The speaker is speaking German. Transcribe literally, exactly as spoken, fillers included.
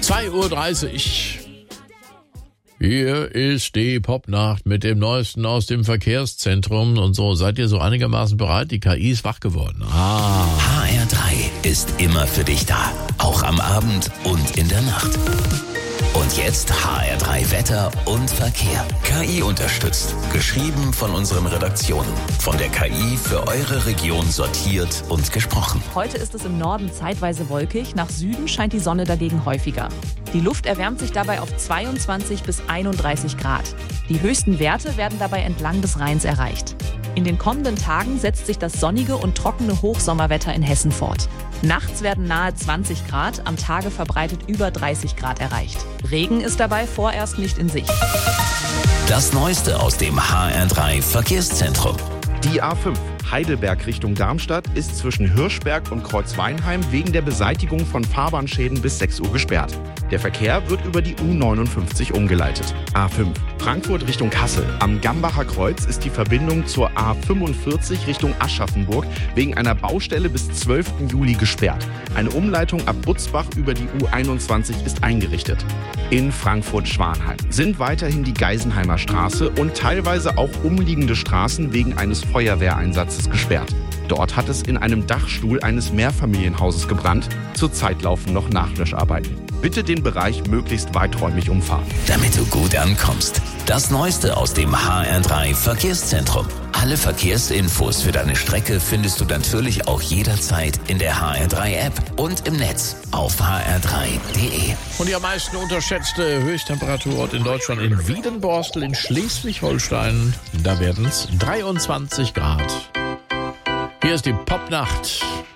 zwei Uhr dreißig. Hier ist die Popnacht mit dem Neuesten aus dem Verkehrszentrum. Und so, seid ihr so einigermaßen bereit? Die K I ist wach geworden. Ah. H R drei ist immer für dich da. Auch am Abend und in der Nacht. Und jetzt H R drei Wetter und Verkehr. K I unterstützt. Geschrieben von unseren Redaktionen. Von der K I für eure Region sortiert und gesprochen. Heute ist es im Norden zeitweise wolkig. Nach Süden scheint die Sonne dagegen häufiger. Die Luft erwärmt sich dabei auf zweiundzwanzig bis einunddreißig Grad. Die höchsten Werte werden dabei entlang des Rheins erreicht. In den kommenden Tagen setzt sich das sonnige und trockene Hochsommerwetter in Hessen fort. Nachts werden nahe zwanzig Grad, am Tage verbreitet über dreißig Grad erreicht. Regen ist dabei vorerst nicht in Sicht. Das Neueste aus dem H R drei Verkehrszentrum. Die A fünf Heidelberg Richtung Darmstadt ist zwischen Hirschberg und Kreuzweinheim wegen der Beseitigung von Fahrbahnschäden bis sechs Uhr gesperrt. Der Verkehr wird über die U neunundfünfzig umgeleitet. A fünf Frankfurt Richtung Kassel. Am Gambacher Kreuz ist die Verbindung zur A fünfundvierzig Richtung Aschaffenburg wegen einer Baustelle bis zwölften Juli gesperrt. Eine Umleitung ab Butzbach über die U einundzwanzig ist eingerichtet. In Frankfurt-Schwanheim sind weiterhin die Geisenheimer Straße und teilweise auch umliegende Straßen wegen eines Feuerwehreinsatzes gesperrt. Dort hat es in einem Dachstuhl eines Mehrfamilienhauses gebrannt. Zurzeit laufen noch Nachlöscharbeiten. Bitte den Bereich möglichst weiträumig umfahren. Damit du gut ankommst. Das Neueste aus dem H R drei Verkehrszentrum. Alle Verkehrsinfos für deine Strecke findest du natürlich auch jederzeit in der H R drei App und im Netz auf h r drei punkt d e. Und die am meisten unterschätzte Höchsttemperaturort in Deutschland in Wiedenborstel in Schleswig-Holstein. Da werden es dreiundzwanzig Grad. Hier ist die Popnacht.